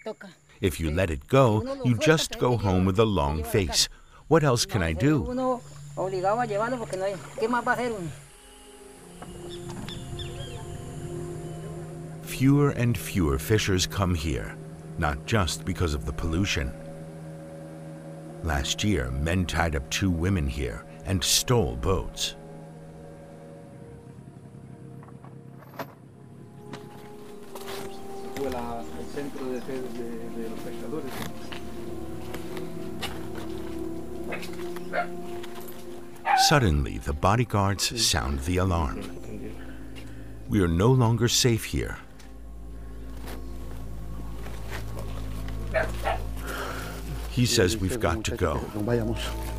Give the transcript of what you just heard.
If you let it go, you just go home with a long face. What else can I do? Fewer and fewer fishers come here, not just because of the pollution. Last year, men tied up 2 women here and stole boats. Suddenly, the bodyguards sound the alarm. We are no longer safe here. He says we've got to go.